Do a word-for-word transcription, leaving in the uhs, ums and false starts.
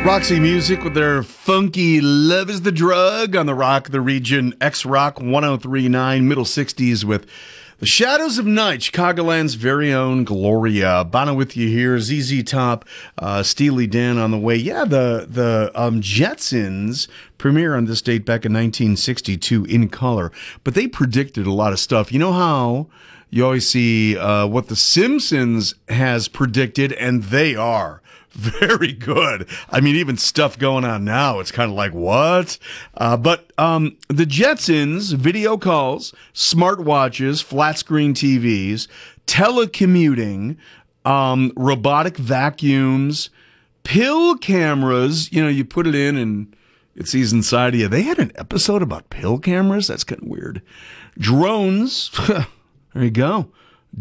Roxy Music with their funky Love is the Drug on the Rock the Region, X-Rock one oh three point nine, middle sixties with The Shadows of Night, Chicagoland's very own Gloria. Bono with you here, Z Z Top, uh, Steely Dan on the way. Yeah, the, the um, Jetsons premiere on this date back in nineteen sixty-two in color, but they predicted a lot of stuff. You know how you always see uh, what The Simpsons has predicted, and they are very good. I mean, even stuff going on now, it's kind of like, what? Uh, but um, the Jetsons, video calls, smartwatches, flat screen T Vs, telecommuting, um, robotic vacuums, pill cameras. You know, you put it in and it sees inside of you. They had an episode about pill cameras. That's kind of weird. Drones. There you go.